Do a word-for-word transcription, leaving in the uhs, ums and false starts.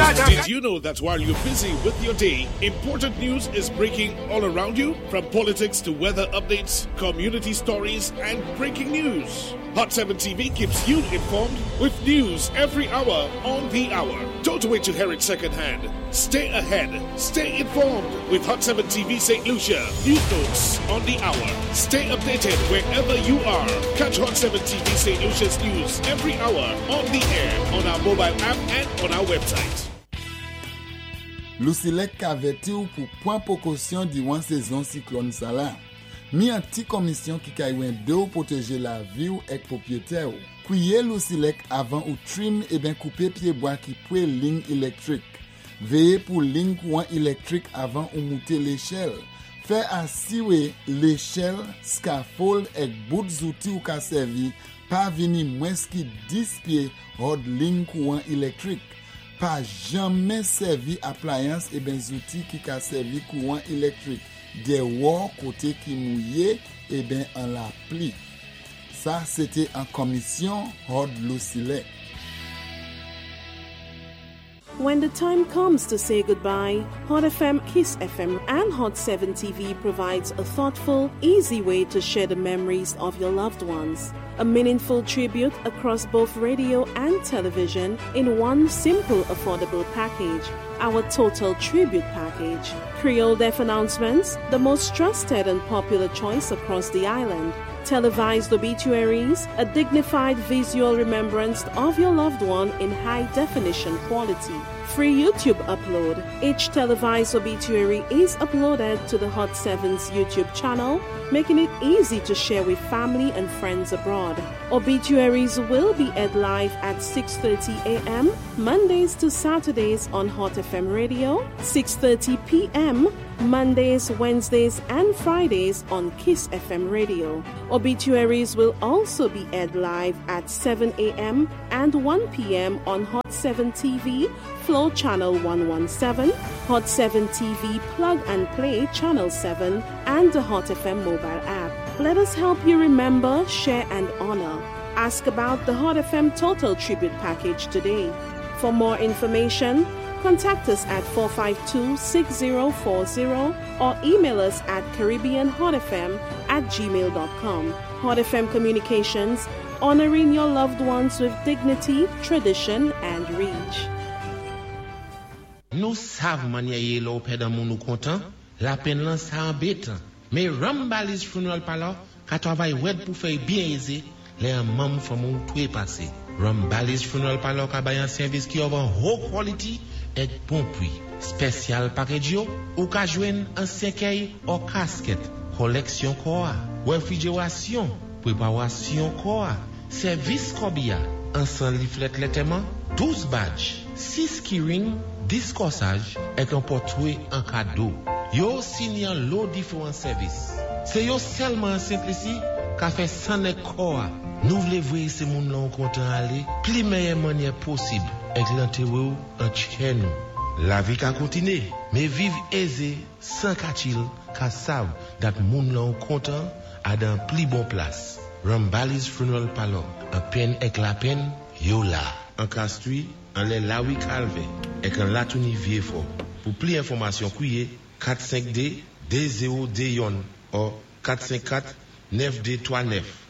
Did you know that while you're busy with your day, important news is breaking all around you? From politics to weather updates, community stories, and breaking news. Hot seven T V keeps you informed with news every hour on the hour. Don't wait to hear it secondhand. Stay ahead. Stay informed with Hot seven T V Saint Lucia. News notes on the hour. Stay updated wherever you are. Catch Hot seven T V Saint Lucia's news every hour on the air, on our mobile app, and on our website. Lucilec averti ou pour point précaution durant saison cyclone Salah. Mi an ti commission qui kaywen de ou protéger la vie ou ek propriétaire ou. Kouye Lucilec avant ou trim et ben couper pied bois qui poué ligne électrique. Veillez pour ligne courant électrique avant ou monter l'échelle. Fait assurer l'échelle, scaffold et bout zouti ou ka servi pas vini moins qui dix pieds hors ligne courant électrique. Pas jamais servi appliance et ben zouti qui ka servi courant électrique. Des wall côté qui mouillé et ben en la pli. Ça c'était en commission hors Lucilec. When the time comes to say goodbye, Hot F M, Kiss F M, and Hot seven T V provides a thoughtful, easy way to share the memories of your loved ones. A meaningful tribute across both radio and television in one simple, affordable package. Our Total Tribute Package. Creole Deaf announcements, the most trusted and popular choice across the island. Televised obituaries, a dignified visual remembrance of your loved one in high definition quality. Free YouTube upload. Each televised obituary is uploaded to the Hot seven's YouTube channel, making it easy to share with family and friends abroad. Obituaries will be aired live at six thirty a.m. Mondays to Saturdays on Hot F M Radio, six thirty p.m. Mondays, Wednesdays, and Fridays on Kiss F M Radio. Obituaries will also be aired live at seven a.m. and one p.m. on Hot seven T V, Flow Channel one seventeen, Hot seven T V Plug and Play Channel seven, and the Hot F M mobile app. Let us help you remember, share, and honor. Ask about the Hot F M Total Tribute Package today. For more information, contact us at four five two, six zero four zero or email us at caribbean hot f m at gmail dot com. Hot F M Communications, honoring your loved ones with dignity, tradition, and reach. Nous savons manier l'opé dans mon content, la peine là ça embête. Mais Rambalis Funeral Parlor, qu'a travail web pour faire bien aisé, les membres font tout est passé. Rambalis Funeral Parlor qu'a bail un service qui offre haut quality et bon prix. Spécial package yo, ou ka joindre un cercueil ou casquette, collection koa, réfrigération, préparation koa, service kobia, ensemble leaflet lettement, douze badges, six keyring, dix corsages et un portrait en cadeau. Yo signant l'eau différents services. C'est yo seulement simple ici qu'a fait sans koa. Nous voulons voir ces moun là content aller, plus meilleure manière possible, avec l'enterrou en chez nous. La vie ka continue, mais vivre aisé, sans kachil, ka sav, dat moun là content, à dans plus bon place. Rambalis Funeral Parlor, en peine avec la peine, yo là. En Castries, en les Lawi Calvé, et en Latouni Vieux-Fort. Pour plus d'informations, couillez quatre cinq D deux zéro D yon, ou quatre cinq quatre neuf D trois neuf.